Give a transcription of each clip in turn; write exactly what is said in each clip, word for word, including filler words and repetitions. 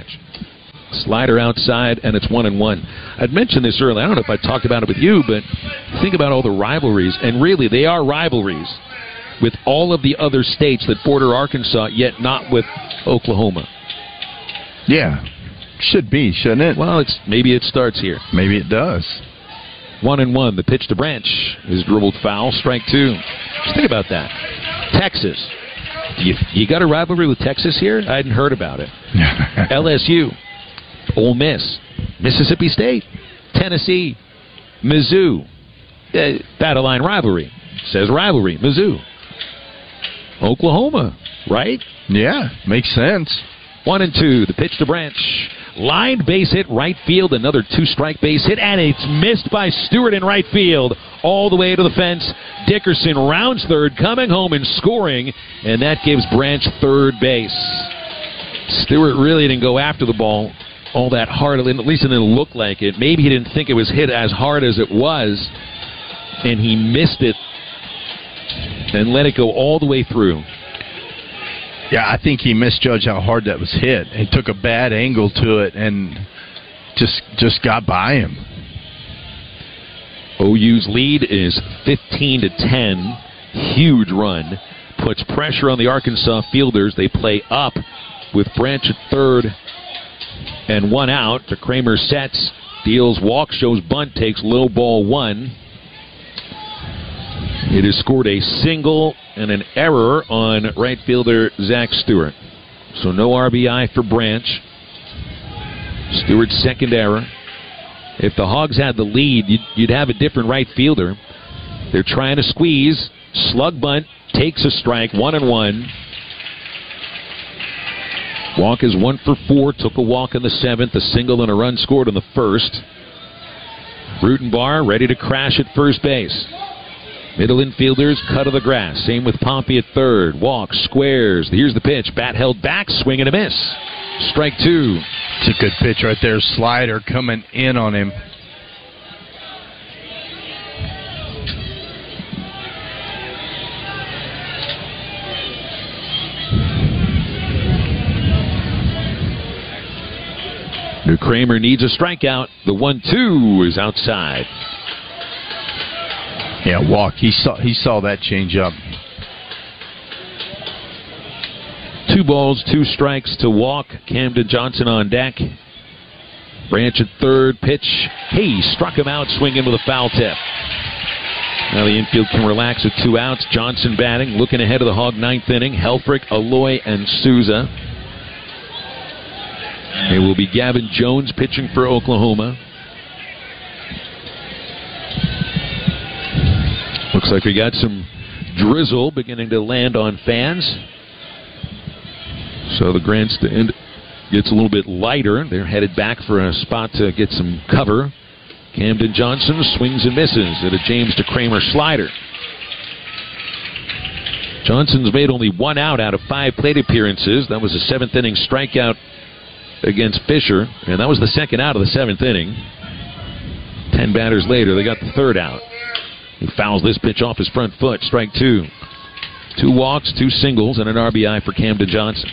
pitch. Slider outside, and it's one and one. I'd mentioned this earlier. I don't know if I talked about it with you, but think about all the rivalries, and really they are rivalries with all of the other states that border Arkansas, yet not with Oklahoma. Yeah, should be, shouldn't it? Well, it's maybe it starts here. Maybe it does. One and one. The pitch to Branch is dribbled foul. Strike two. Just think about that. Texas. You, you got a rivalry with Texas here? I hadn't heard about it. L S U. Ole Miss, Mississippi State, Tennessee, Mizzou. Uh, battle line rivalry. Says rivalry, Mizzou. Oklahoma, right? Yeah, makes sense. One and two. The pitch to Branch. Lined base hit right field. Another two-strike base hit, and it's missed by Stewart in right field. All the way to the fence. Dickerson rounds third, coming home and scoring, and that gives Branch third base. Stewart really didn't go after the ball all that hard, at least it didn't look like it. Maybe he didn't think it was hit as hard as it was, and he missed it and let it go all the way through. Yeah, I think he misjudged how hard that was hit. He took a bad angle to it and just just got by him. O U's lead is fifteen to ten. Huge run. Puts pressure on the Arkansas fielders. They play up with Branch at third and one out. The Kramer sets, deals walk, shows bunt, takes low ball one. It has scored a single and an error on right fielder Zach Stewart. So no R B I for Branch. Stewart's second error. If the Hogs had the lead, you'd, you'd have a different right fielder. They're trying to squeeze. Slug bunt, takes a strike, one and one. Walk is one for four. Took a walk in the seventh. A single and a run scored in the first. Rutenbar ready to crash at first base. Middle infielders cut to the grass. Same with Pompey at third. Walk, squares. Here's the pitch. Bat held back. Swing and a miss. Strike two. It's a good pitch right there. Slider coming in on him. New Kramer needs a strikeout. The one two is outside. Yeah, walk. He saw he saw that change up. Two balls, two strikes to walk. Camden Johnson on deck. Branch at third. Pitch. Hey, struck him out. Swinging with a foul tip. Now the infield can relax with two outs. Johnson batting. Looking ahead of the Hog ninth inning. Helfrich, Aloy, and Souza. It will be Gavin Jones pitching for Oklahoma. Looks like we got some drizzle beginning to land on fans. So the grandstand gets a little bit lighter. They're headed back for a spot to get some cover. Camden Johnson swings and misses at a James DeCramer slider. Johnson's made only one out out of five plate appearances. That was a seventh inning strikeout against Fisher, and that was the second out of the seventh inning. Ten batters later, they got the third out. He fouls this pitch off his front foot. Strike two. Two walks, two singles, and an R B I for Camden Johnson.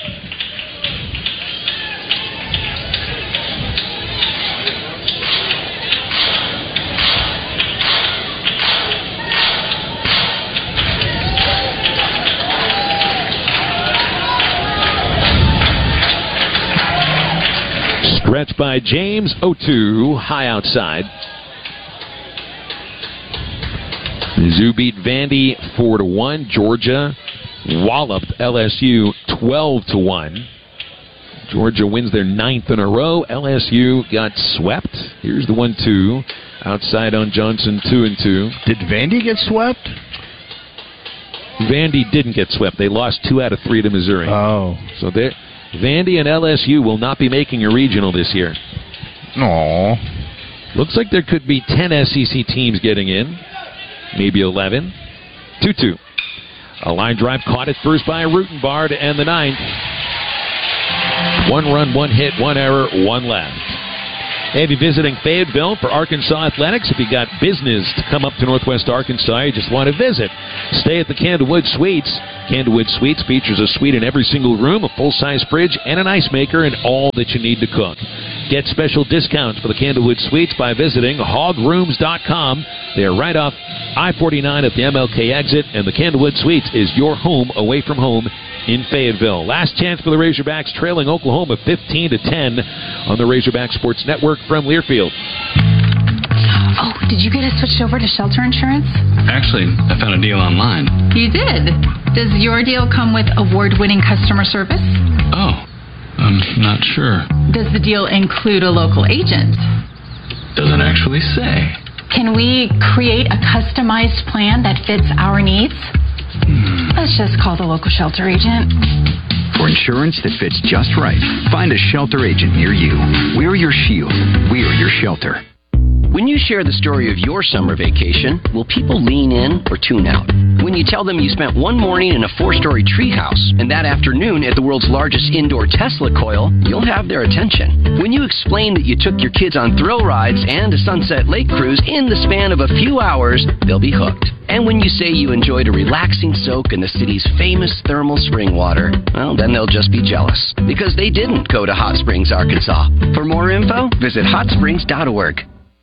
Stretch by James, oh two, high outside. Mizzou beat Vandy four to one. Georgia walloped L S U twelve to one. Georgia wins their ninth in a row. L S U got swept. Here's the one two. Outside on Johnson, two and two. Did Vandy get swept? Vandy didn't get swept. They lost two out of three to Missouri. Oh. So they're... Vandy and L S U will not be making a regional this year. Aww. Looks like there could be ten S E C teams getting in. Maybe eleven. two two. A line drive caught at first by Rutenbar to end the ninth. One run, one hit, one error, one left. Hey, if you're visiting Fayetteville for Arkansas Athletics, if you got business to come up to Northwest Arkansas, you just want to visit, stay at the Candlewood Suites. Candlewood Suites features a suite in every single room, a full-size fridge, and an ice maker, and all that you need to cook. Get special discounts for the Candlewood Suites by visiting hog rooms dot com. They are right off I forty-nine at the M L K exit, and the Candlewood Suites is your home away from home in Fayetteville. Last chance for the Razorbacks, trailing Oklahoma fifteen to ten on the Razorback Sports Network from Learfield. Oh, did you get us switched over to shelter insurance? Actually, I found a deal online. You did? Does your deal come with award-winning customer service? Oh, I'm not sure. Does the deal include a local agent? Doesn't actually say. Can we create a customized plan that fits our needs? Hmm. Let's just call the local shelter agent. For insurance that fits just right, find a shelter agent near you. We're your shield. We're your shelter. When you share the story of your summer vacation, will people lean in or tune out? When you tell them you spent one morning in a four-story treehouse and that afternoon at the world's largest indoor Tesla coil, you'll have their attention. When you explain that you took your kids on thrill rides and a Sunset Lake cruise in the span of a few hours, they'll be hooked. And when you say you enjoyed a relaxing soak in the city's famous thermal spring water, well, then they'll just be jealous because they didn't go to Hot Springs, Arkansas. For more info, visit hot springs dot org.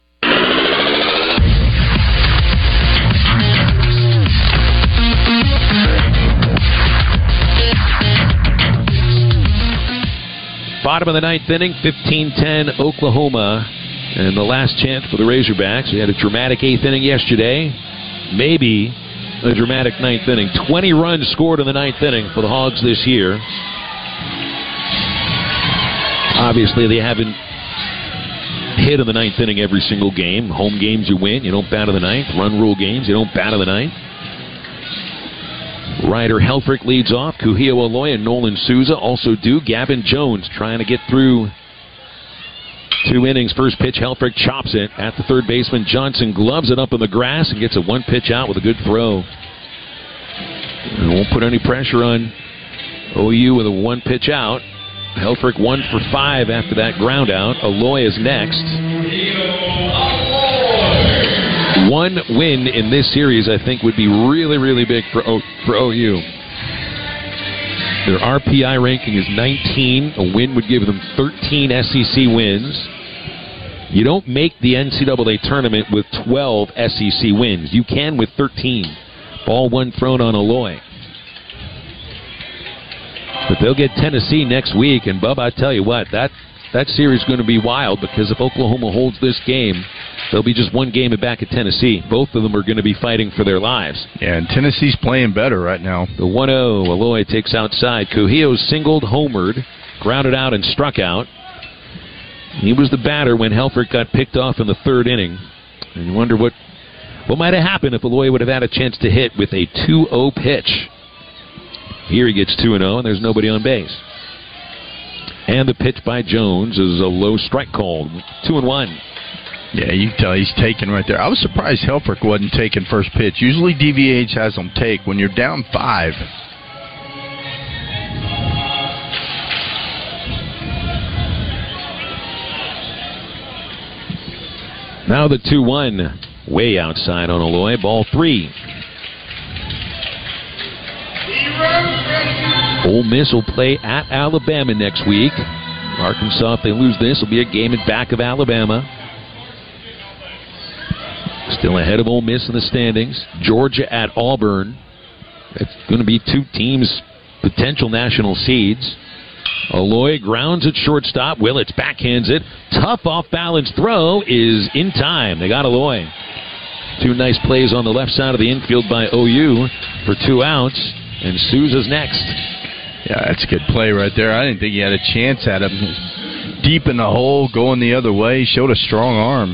Bottom of the ninth inning, fifteen ten Oklahoma. And the last chance for the Razorbacks. We had a dramatic eighth inning yesterday. Maybe a dramatic ninth inning. twenty runs scored in the ninth inning for the Hogs this year. Obviously, they haven't hit in the ninth inning every single game. Home games you win, you don't bat in the ninth. Run rule games, you don't bat in the ninth. Ryder Helfrich leads off. Kuhio Aloy and Nolan Souza also do. Gavin Jones trying to get through two innings. First pitch, Helfrich chops it at the third baseman. Johnson gloves it up in the grass and gets a one pitch out with a good throw. And won't put any pressure on O U with a one pitch out. Helfrich one for five after that ground out. Aloy is next. One win in this series, I think, would be really, really big for o- for O U. Their R P I ranking is nineteen. A win would give them thirteen S E C wins. You don't make the N C double A tournament with twelve S E C wins. You can with thirteen. Ball one thrown on Aloy. But they'll get Tennessee next week, and Bub, I tell you what, that that series is going to be wild because if Oklahoma holds this game, they'll be just one game back at Tennessee. Both of them are going to be fighting for their lives. Yeah, and Tennessee's playing better right now. The one oh, Aloy takes outside. Kuhio singled, homered, grounded out, and struck out. He was the batter when Helfrich got picked off in the third inning. And you wonder what, what might have happened if Aloy would have had a chance to hit with a two oh pitch. Here he gets two and oh, and there's nobody on base. And the pitch by Jones is a low strike called. two and one. Yeah, you can tell he's taking right there. I was surprised Helfrich wasn't taking first pitch. Usually D V H has them take when you're down five. Now the two one. Way outside on Aloy. Ball three. Ole Miss will play at Alabama next week. Arkansas, if they lose this, will be a game in back of Alabama. Still ahead of Ole Miss in the standings. Georgia at Auburn. It's going to be two teams, potential national seeds. Aloy grounds at shortstop. Willits backhands it. Tough off-balance throw is in time. They got Aloy. Two nice plays on the left side of the infield by O U for two outs. And Souza's next. Yeah, that's a good play right there. I didn't think he had a chance at him. Deep in the hole, going the other way. Showed a strong arm.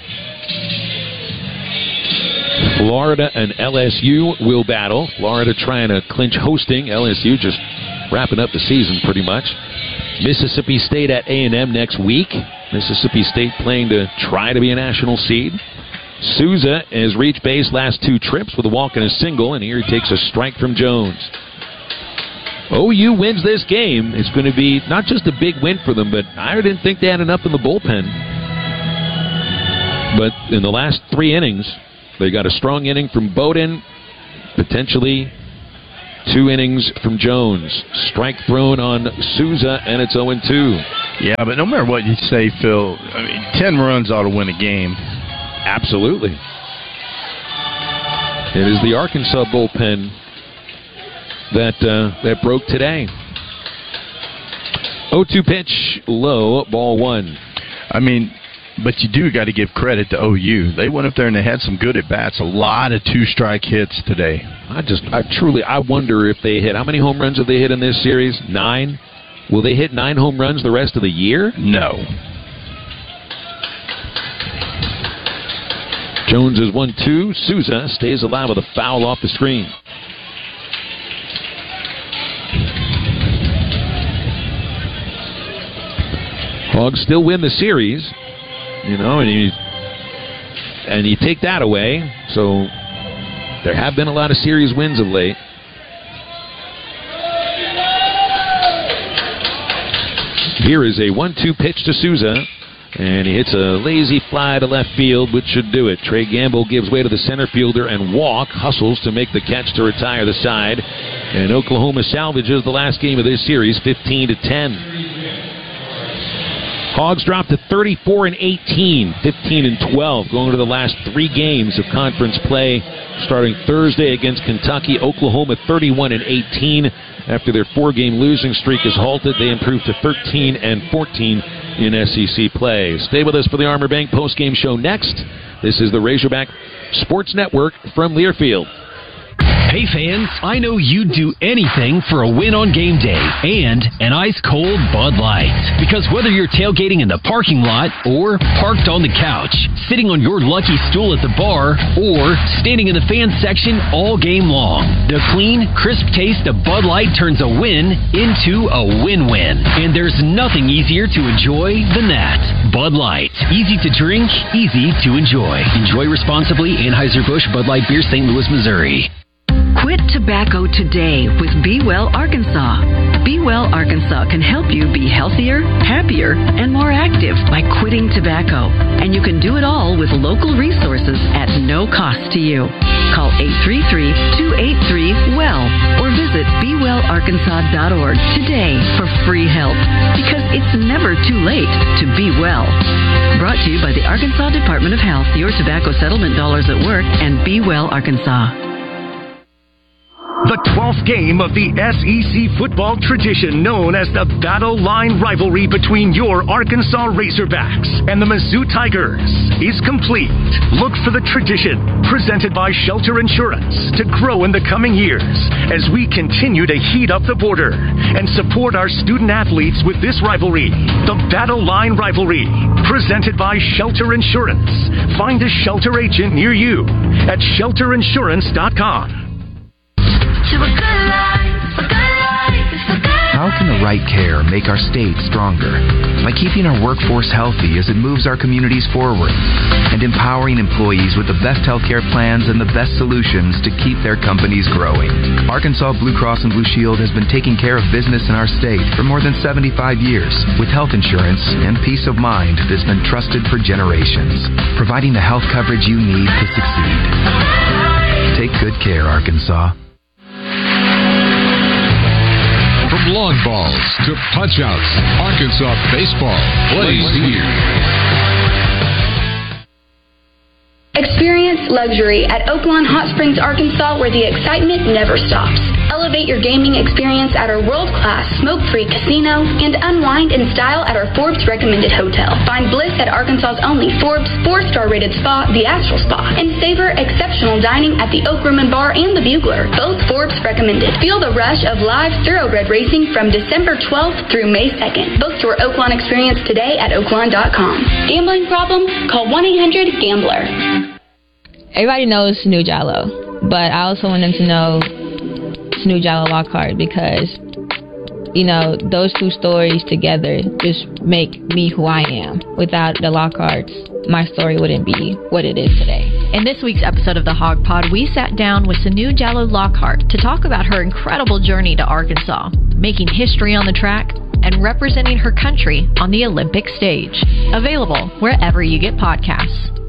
Florida and L S U will battle. Florida trying to clinch hosting. L S U just wrapping up the season pretty much. Mississippi State at A and M next week. Mississippi State playing to try to be a national seed. Souza has reached base last two trips with a walk and a single, and here he takes a strike from Jones. O U wins this game. It's going to be not just a big win for them, but I didn't think they had enough in the bullpen. But in the last three innings, they got a strong inning from Bowden, potentially two innings from Jones. Strike thrown on Souza, and it's oh and two. Yeah, but no matter what you say, Phil, I mean, ten runs ought to win a game. Absolutely. It is the Arkansas bullpen that uh, that broke today. oh two pitch, low, ball one. I mean, but you do got to give credit to O U. They went up there and they had some good at-bats. A lot of two-strike hits today. I just, I truly, I wonder if they hit. How many home runs have they hit in this series? Nine? Will they hit nine home runs the rest of the year? No. Jones is one two. Souza stays alive with a foul off the screen. Hogs still win the series, you know, and you and you take that away. So there have been a lot of series wins of late. Here is a one two pitch to Souza, and he hits a lazy fly to left field, which should do it. Trey Gamble gives way to the center fielder, and Walk hustles to make the catch to retire the side. And Oklahoma salvages the last game of this series, fifteen to ten. Hogs dropped to thirty-four and eighteen, fifteen and twelve, going to the last three games of conference play. Starting Thursday against Kentucky, Oklahoma thirty-one and eighteen. After their four-game losing streak is halted, they improved to thirteen and fourteen in S E C play. Stay with us for the Armor Bank postgame show next. This is the Razorback Sports Network from Learfield. Hey fans, I know you'd do anything for a win on game day and an ice-cold Bud Light. Because whether you're tailgating in the parking lot or parked on the couch, sitting on your lucky stool at the bar, or standing in the fan section all game long, the clean, crisp taste of Bud Light turns a win into a win-win. And there's nothing easier to enjoy than that. Bud Light. Easy to drink, easy to enjoy. Enjoy responsibly. Anheuser-Busch Bud Light Beer, Saint Louis, Missouri. Quit tobacco today with Be Well Arkansas. Be Well Arkansas can help you be healthier, happier, and more active by quitting tobacco. And you can do it all with local resources at no cost to you. Call eight three three, two eight three, W E L L or visit be well arkansas dot org today for free help. Because it's never too late to be well. Brought to you by the Arkansas Department of Health, your tobacco settlement dollars at work, and Be Well Arkansas. The twelfth game of the S E C football tradition known as the Battle Line rivalry between your Arkansas Razorbacks and the Mizzou Tigers is complete. Look for the tradition presented by Shelter Insurance to grow in the coming years as we continue to heat up the border and support our student athletes with this rivalry. The Battle Line rivalry presented by Shelter Insurance. Find a Shelter agent near you at shelter insurance dot com. To a good life, a good life, a good How can the right care make our state stronger? By keeping our workforce healthy as it moves our communities forward, and empowering employees with the best healthcare plans and the best solutions to keep their companies growing. Arkansas Blue Cross and Blue Shield has been taking care of business in our state for more than seventy-five years with health insurance and peace of mind that's been trusted for generations, providing the health coverage you need to succeed. Take good care, Arkansas. From long balls to punch-outs, Arkansas baseball plays here. Experience luxury at Oaklawn Hot Springs, Arkansas, where the excitement never stops. Elevate your gaming experience at our world-class smoke-free casino and unwind in style at our Forbes recommended hotel. Find bliss at Arkansas's only Forbes four-star rated spa, the Astral Spa, and savor exceptional dining at the Oak Room and Bar and the Bugler, both Forbes recommended. Feel the rush of live thoroughbred racing from December twelfth through May second. Book your Oaklawn experience today at oaklawn dot com. Gambling problem? Call one eight hundred gambler. Everybody knows Sanu Jallow, but I also want them to know Sanu Jallow Lockhart because, you know, those two stories together just make me who I am. Without the Lockharts, my story wouldn't be what it is today. In this week's episode of the Hog Pod, we sat down with Sanu Jallow Lockhart to talk about her incredible journey to Arkansas, making history on the track, and representing her country on the Olympic stage. Available wherever you get podcasts.